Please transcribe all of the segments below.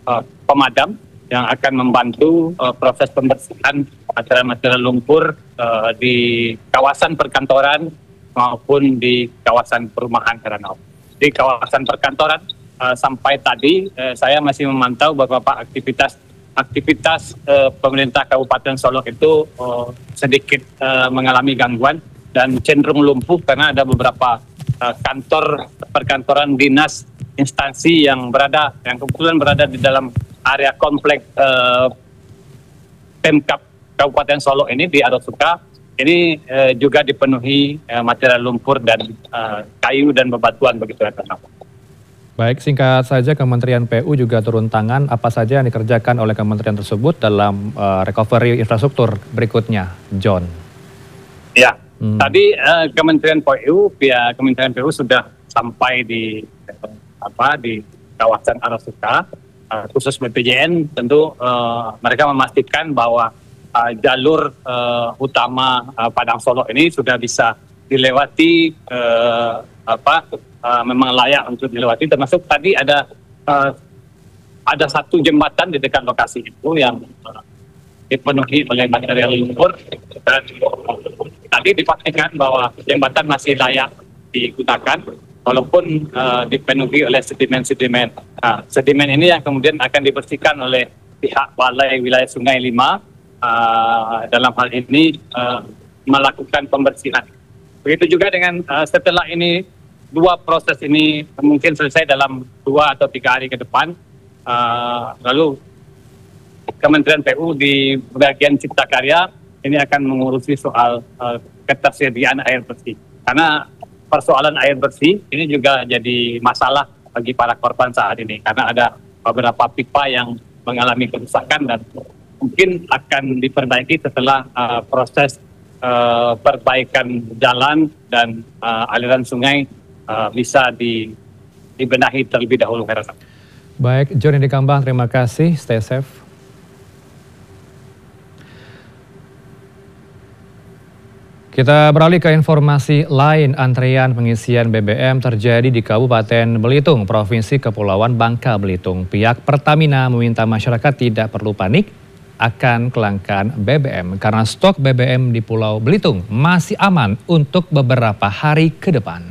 pemadam yang akan membantu proses pembersihan material lumpur di kawasan perkantoran maupun di kawasan perumahan heranov. Di kawasan perkantoran sampai tadi saya masih memantau beberapa aktivitas pemerintah Kabupaten Solok itu sedikit mengalami gangguan dan cenderung lumpuh karena ada beberapa kantor perkantoran dinas instansi yang kebetulan berada di dalam area komplek Pemkab Kabupaten Solok ini di Arosuka ini juga dipenuhi material lumpur dan kayu dan bebatuan begitu ya. Baik, singkat saja Kementerian PU juga turun tangan apa saja yang dikerjakan oleh kementerian tersebut dalam recovery infrastruktur berikutnya, John. Ya, tadi Kementerian PU sudah sampai di kawasan Arosuka, khusus BPJN tentu mereka memastikan bahwa jalur utama Padang Solok ini sudah bisa dilewati memang layak untuk dilewati, termasuk tadi ada satu jembatan di dekat lokasi itu yang dipenuhi oleh material lumpur dan tadi dipastikan bahwa jembatan masih layak digunakan walaupun dipenuhi oleh sedimen-sedimen. Sedimen ini yang kemudian akan dibersihkan oleh pihak Balai Wilayah Sungai 5 dalam hal ini melakukan pembersihan. Begitu juga dengan setelah ini dua proses ini mungkin selesai dalam 2 atau 3 hari ke depan, lalu Kementerian PU di bagian Cipta Karya ini akan mengurusi soal ketersediaan air bersih. Karena persoalan air bersih ini juga jadi masalah bagi para korban saat ini karena ada beberapa pipa yang mengalami kerusakan dan mungkin akan diperbaiki setelah proses perbaikan jalan dan aliran sungai bisa dibenahi terlebih dahulu. Baik, John Edi Kambang, terima kasih. Stay safe. Kita beralih ke informasi lain. Antrean pengisian BBM terjadi di Kabupaten Belitung, Provinsi Kepulauan Bangka Belitung. Pihak Pertamina meminta masyarakat tidak perlu panik akan kelangkaan BBM karena stok BBM di Pulau Belitung masih aman untuk beberapa hari ke depan.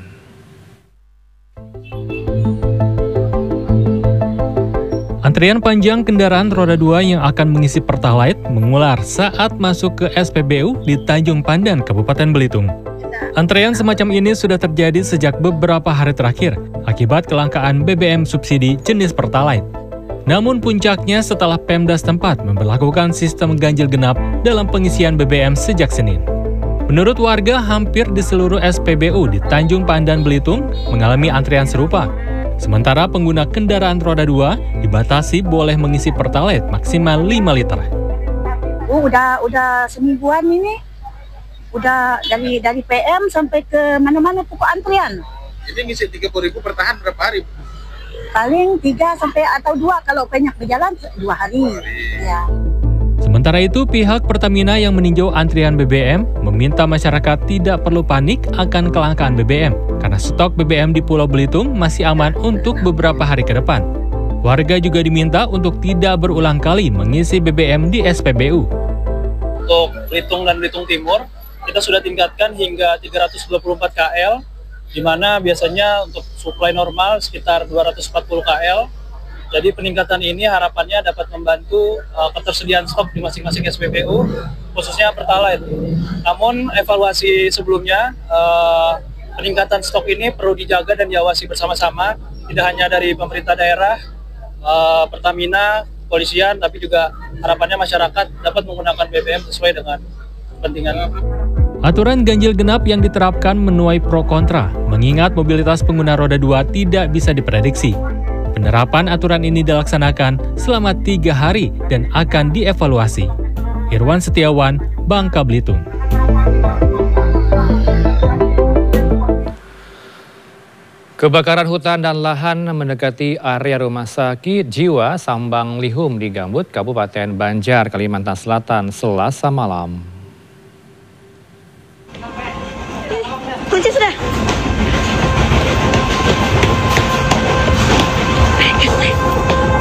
Antrian panjang kendaraan roda 2 yang akan mengisi Pertalite mengular saat masuk ke SPBU di Tanjung Pandan, Kabupaten Belitung. Antrean semacam ini sudah terjadi sejak beberapa hari terakhir akibat kelangkaan BBM subsidi jenis Pertalite. Namun puncaknya setelah Pemda setempat memberlakukan sistem ganjil genap dalam pengisian BBM sejak Senin. Menurut warga, hampir di seluruh SPBU di Tanjung Pandan, Belitung mengalami antrian serupa. Sementara pengguna kendaraan roda 2 dibatasi boleh mengisi Pertalite maksimal 5 liter. Udah semingguan ini, udah dari PM sampai ke mana-mana pokok antrian. Ini ngisi 30.000 per tahan berapa hari? Paling 3 sampai atau 2 kalau banyak berjalan 2 hari. Ya. Sementara itu, pihak Pertamina yang meninjau antrian BBM meminta masyarakat tidak perlu panik akan kelangkaan BBM karena stok BBM di Pulau Belitung masih aman untuk beberapa hari ke depan. Warga juga diminta untuk tidak berulang kali mengisi BBM di SPBU. Untuk Belitung dan Belitung Timur, kita sudah tingkatkan hingga 324 KL, di mana biasanya untuk suplai normal sekitar 240 KL. Jadi peningkatan ini harapannya dapat membantu ketersediaan stok di masing-masing SPBU, khususnya Pertalite. Namun evaluasi sebelumnya, peningkatan stok ini perlu dijaga dan diawasi bersama-sama, tidak hanya dari pemerintah daerah, Pertamina, polisian, tapi juga harapannya masyarakat dapat menggunakan BBM sesuai dengan kepentingan. Aturan ganjil genap yang diterapkan menuai pro kontra, mengingat mobilitas pengguna roda 2 tidak bisa diprediksi. Penerapan aturan ini dilaksanakan selama 3 hari dan akan dievaluasi. Irwan Setiawan, Bangka Belitung. Kebakaran hutan dan lahan mendekati area rumah sakit jiwa Sambang Lihum di Gambut, Kabupaten Banjar, Kalimantan Selatan, Selasa malam. Kunci sudah.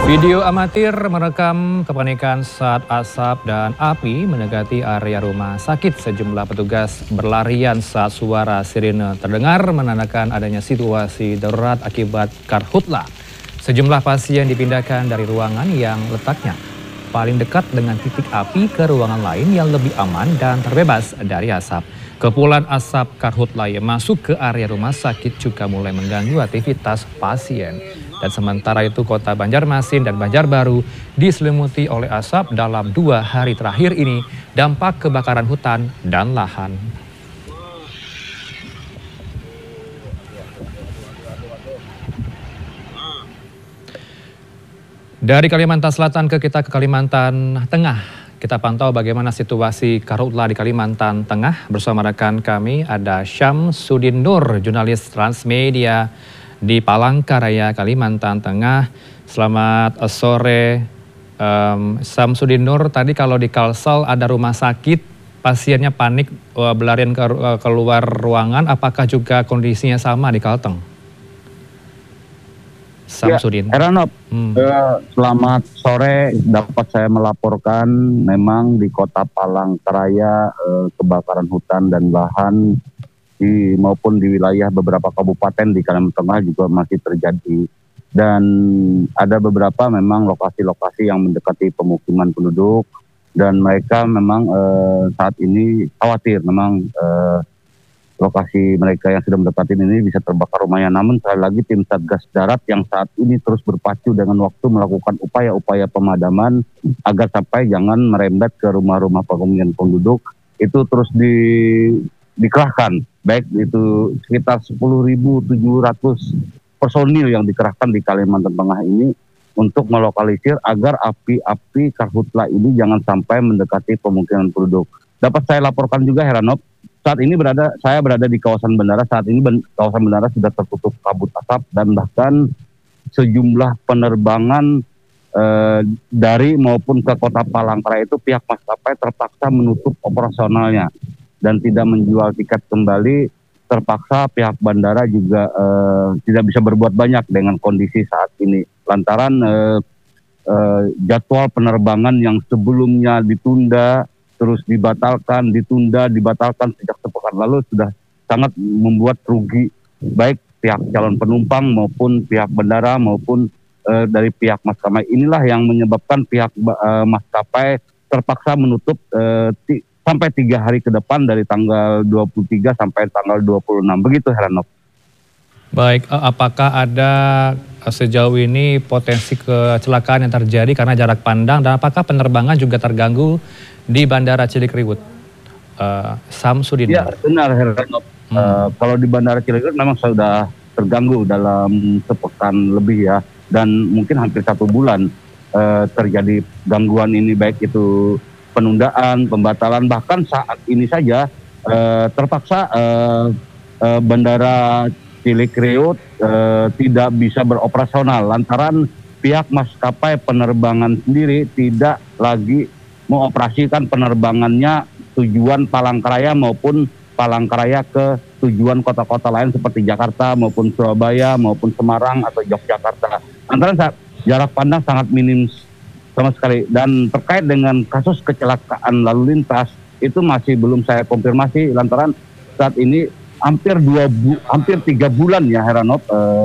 Video amatir merekam kepanikan saat asap dan api mendekati area rumah sakit. Sejumlah petugas berlarian saat suara sirine terdengar menandakan adanya situasi darurat akibat karhutla. Sejumlah pasien dipindahkan dari ruangan yang letaknya paling dekat dengan titik api ke ruangan lain yang lebih aman dan terbebas dari asap. Kepulan asap karhutla yang masuk ke area rumah sakit juga mulai mengganggu aktivitas pasien. Dan sementara itu kota Banjarmasin dan Banjarbaru diselimuti oleh asap dalam 2 hari terakhir ini dampak kebakaran hutan dan lahan. Dari Kalimantan Selatan ke Kalimantan Tengah. Kita pantau bagaimana situasi karhutla di Kalimantan Tengah bersama rekan kami ada Syamsuddin Nur, jurnalis Transmedia di Palangkaraya, Kalimantan Tengah. Selamat sore, Syamsuddin Nur. Tadi kalau di Kalsel ada rumah sakit, pasiennya panik berlarian keluar ruangan. Apakah juga kondisinya sama di Kalteng? Syamsuddin. Ya, Heranov, selamat sore. Dapat saya melaporkan memang di Kota Palangkaraya kebakaran hutan dan lahan maupun di wilayah beberapa kabupaten di Kalimantan Tengah juga masih terjadi. Dan ada beberapa memang lokasi-lokasi yang mendekati pemukiman penduduk dan mereka memang saat ini khawatir memang lokasi mereka yang sudah mendekati ini bisa terbakar rumahnya. Namun sekali lagi tim Satgas Darat yang saat ini terus berpacu dengan waktu melakukan upaya-upaya pemadaman agar sampai jangan merembet ke rumah-rumah pemukiman penduduk itu terus dikerahkan. Baik itu sekitar 10.700 personil yang dikerahkan di Kalimantan Tengah ini untuk melokalisir agar api-api karhutla ini jangan sampai mendekati pemukiman penduduk. Dapat saya laporkan juga Heranov, saat ini saya berada di kawasan bandara. Saat ini kawasan bandara sudah tertutup kabut asap dan bahkan sejumlah penerbangan dari maupun ke kota Palangkaraya itu pihak maskapai terpaksa menutup operasionalnya dan tidak menjual tiket kembali. Terpaksa pihak bandara juga tidak bisa berbuat banyak dengan kondisi saat ini lantaran jadwal penerbangan yang sebelumnya ditunda terus dibatalkan sejak sepekan lalu sudah sangat membuat rugi baik pihak calon penumpang maupun pihak bandara maupun dari pihak maskapai. Inilah yang menyebabkan pihak maskapai terpaksa menutup sampai 3 hari ke depan dari tanggal 23 sampai tanggal 26. Begitu Heranov. Baik, apakah ada sejauh ini potensi kecelakaan yang terjadi karena jarak pandang dan apakah penerbangan juga terganggu di Bandara Cilikriwut? Syamsuddin. Ya, benar Heranov. Kalau di Bandara Cilikriwut memang sudah terganggu dalam sepekan lebih ya, dan mungkin hampir 1 bulan terjadi gangguan ini, baik itu penundaan, pembatalan, bahkan saat ini saja terpaksa Bandara Cilikriwut tidak bisa beroperasional lantaran pihak maskapai penerbangan sendiri tidak lagi mengoperasikan penerbangannya tujuan Palangkaraya maupun Palangkaraya ke tujuan kota-kota lain seperti Jakarta maupun Surabaya maupun Semarang atau Yogyakarta. Antara jarak pandang sangat minim sama sekali. Dan terkait dengan kasus kecelakaan lalu lintas itu masih belum saya konfirmasi lantaran saat ini hampir 3 bulan ya Heranov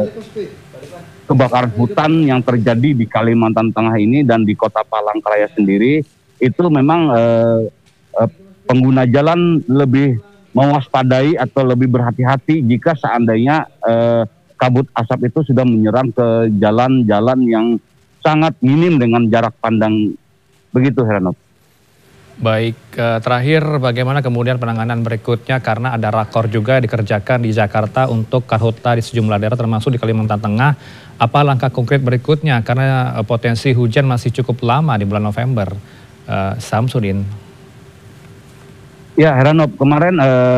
kebakaran hutan yang terjadi di Kalimantan Tengah ini dan di Kota Palangkaraya sendiri itu memang pengguna jalan lebih mewaspadai atau lebih berhati-hati jika seandainya kabut asap itu sudah menyerang ke jalan-jalan yang sangat minim dengan jarak pandang. Begitu Heranov. Baik, terakhir bagaimana kemudian penanganan berikutnya karena ada rakor juga dikerjakan di Jakarta untuk karhutla di sejumlah daerah termasuk di Kalimantan Tengah. Apa langkah konkret berikutnya karena potensi hujan masih cukup lama di bulan November? Syamsuddin. Ya Heranov, kemarin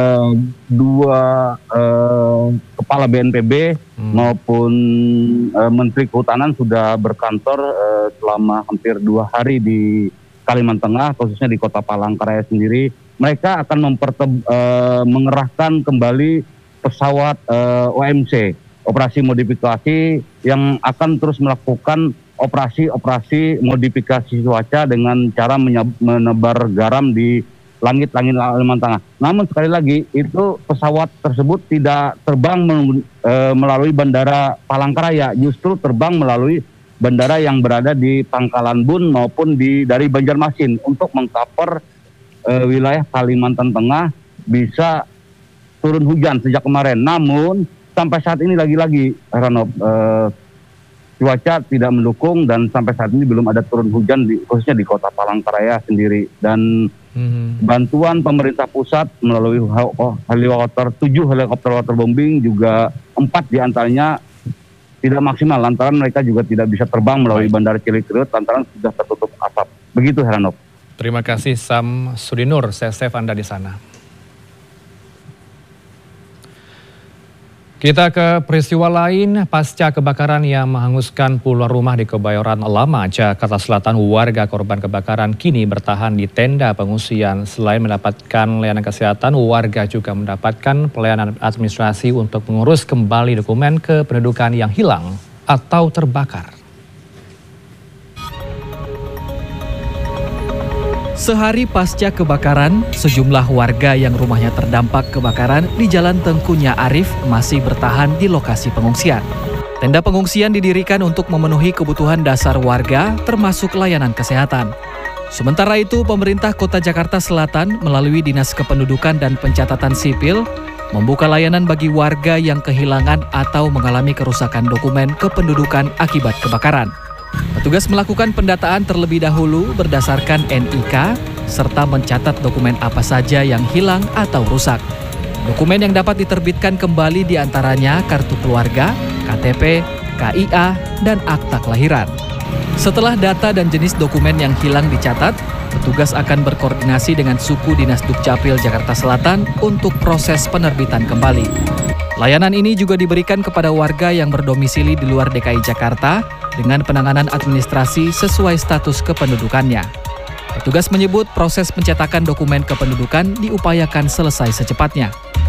2 kepala BNPB maupun Menteri Kehutanan sudah berkantor selama hampir 2 hari di Kalimantan Tengah, khususnya di Kota Palangkaraya sendiri. Mereka akan mengerahkan kembali pesawat OMC, operasi modifikasi, yang akan terus melakukan operasi modifikasi cuaca dengan cara menebar garam di langit-langit Kalimantan Tengah. Namun sekali lagi itu pesawat tersebut tidak terbang melalui Bandara Palangkaraya, justru terbang melalui bandara yang berada di Pangkalan Bun maupun dari Banjarmasin untuk mengcover wilayah Kalimantan Tengah bisa turun hujan sejak kemarin. Namun sampai saat ini lagi-lagi Heranov, cuaca tidak mendukung dan sampai saat ini belum ada turun hujan khususnya di Kota Palangkaraya sendiri. Dan bantuan pemerintah pusat melalui helikopter 7 helikopter waterbombing juga 4 diantaranya tidak maksimal lantaran mereka juga tidak bisa terbang melalui Bandara Cilikriwut lantaran sudah tertutup asap. Begitu Heranov. Terima kasih Sam Sudinur, safe Anda di sana. Kita ke peristiwa lain, pasca kebakaran yang menghanguskan puluhan rumah di Kebayoran Lama, Jakarta Selatan, warga korban kebakaran kini bertahan di tenda pengungsian. Selain mendapatkan layanan kesehatan, warga juga mendapatkan pelayanan administrasi untuk mengurus kembali dokumen kependudukan yang hilang atau terbakar. Sehari pasca kebakaran, sejumlah warga yang rumahnya terdampak kebakaran di Jalan Tengku Nya Arif masih bertahan di lokasi pengungsian. Tenda pengungsian didirikan untuk memenuhi kebutuhan dasar warga, termasuk layanan kesehatan. Sementara itu, pemerintah Kota Jakarta Selatan melalui Dinas Kependudukan dan Pencatatan Sipil membuka layanan bagi warga yang kehilangan atau mengalami kerusakan dokumen kependudukan akibat kebakaran. Petugas melakukan pendataan terlebih dahulu berdasarkan NIK serta mencatat dokumen apa saja yang hilang atau rusak. Dokumen yang dapat diterbitkan kembali diantaranya kartu keluarga, KTP, KIA, dan akta kelahiran. Setelah data dan jenis dokumen yang hilang dicatat, petugas akan berkoordinasi dengan suku Dinas Dukcapil Jakarta Selatan untuk proses penerbitan kembali. Layanan ini juga diberikan kepada warga yang berdomisili di luar DKI Jakarta dengan penanganan administrasi sesuai status kependudukannya. Petugas menyebut proses pencetakan dokumen kependudukan diupayakan selesai secepatnya.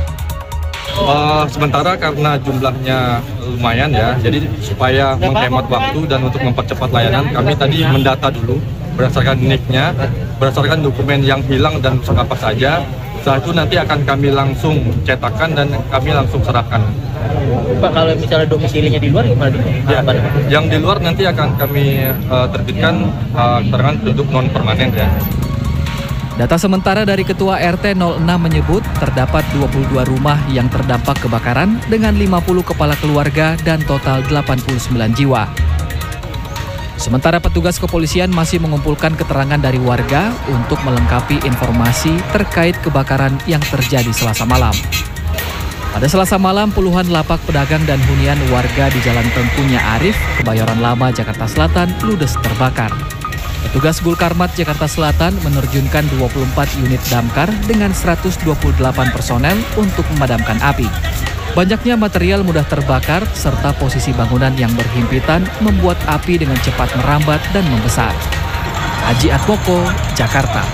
Sementara karena jumlahnya lumayan ya, jadi supaya menghemat waktu dan untuk mempercepat layanan, kami tadi mendata dulu berdasarkan NIK-nya, berdasarkan dokumen yang hilang dan rusak apa saja. Setelah itu nanti akan kami langsung cetakan dan kami langsung serahkan. Pak, kalau misalnya domisilinya di luar gimana? Ya, yang di luar nanti akan kami terbitkan keterangan penduduk non permanen ya. Data sementara dari Ketua RT 06 menyebut terdapat 22 rumah yang terdampak kebakaran dengan 50 kepala keluarga dan total 89 jiwa. Sementara petugas kepolisian masih mengumpulkan keterangan dari warga untuk melengkapi informasi terkait kebakaran yang terjadi Selasa malam. Pada Selasa malam, puluhan lapak pedagang dan hunian warga di Jalan Tengku Nya Arif, Kebayoran Lama, Jakarta Selatan, ludes terbakar. Petugas Gulkarmat Jakarta Selatan menerjunkan 24 unit damkar dengan 128 personel untuk memadamkan api. Banyaknya material mudah terbakar serta posisi bangunan yang berhimpitan membuat api dengan cepat merambat dan membesar. Haji Atmoko, Jakarta.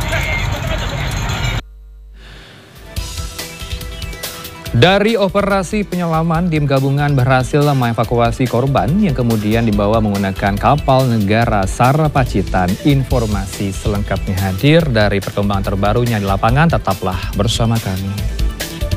Dari operasi penyelaman, tim gabungan berhasil mengevakuasi korban yang kemudian dibawa menggunakan kapal negara SAR Pacitan. Informasi selengkapnya hadir dari perkembangan terbarunya di lapangan, tetaplah bersama kami.